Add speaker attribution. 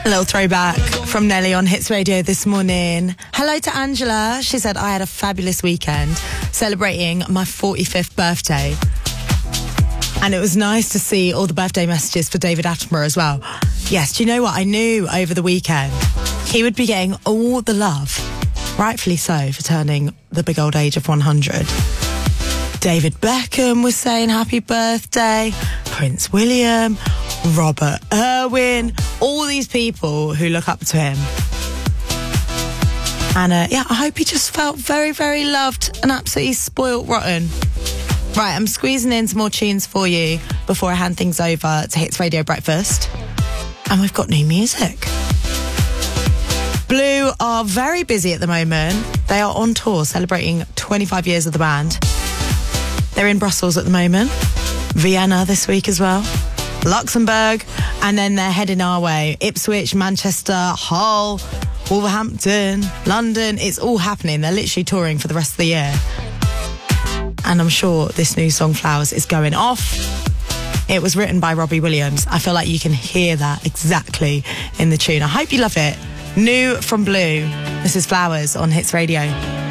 Speaker 1: A little throwback from Nelly on Hits Radio this morning. Hello to Angela. She said, I had a fabulous weekend celebrating my 45th birthday. And it was nice to see all the birthday messages for David Attenborough as well. Yes, do you know what? I knew over the weekend he would be getting all the love, rightfully so, for turning the big old age of 100. David Beckham was saying happy birthday, Prince William, Robert Irwin, all these people who look up to him. And I hope he just felt very, very loved and absolutely spoilt rotten. Right, I'm squeezing in some more tunes for you before I hand things over to Hits Radio Breakfast. And we've got new music. Blue are very busy at the moment. They are on tour celebrating 25 years of the band. They're in Brussels at the moment, Vienna this week as well, Luxembourg, and then they're heading our way. Ipswich, Manchester, Hull, Wolverhampton, London. It's all happening. They're literally touring for the rest of the year. And I'm sure this new song, Flowers, is going off. It was written by Robbie Williams. I feel like you can hear that exactly in the tune. I hope you love it. New from Blue. This is Flowers on Hits Radio.